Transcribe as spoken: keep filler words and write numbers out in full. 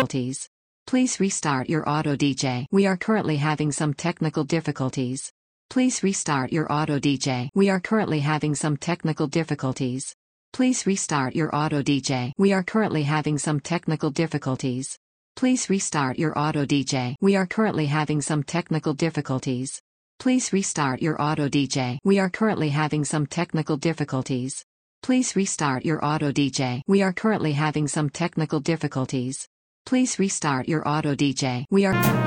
difficulties. Please restart your auto D J. We are currently having some technical difficulties. Please restart your auto D J. We are currently having some technical difficulties. Please restart your auto D J. We are currently having some technical difficulties. Please restart your auto D J. We are currently having some technical difficulties. Please restart your auto D J. We are currently having some technical difficulties. Please restart your auto D J. We are currently having some technical difficulties. Please restart your auto D J. We are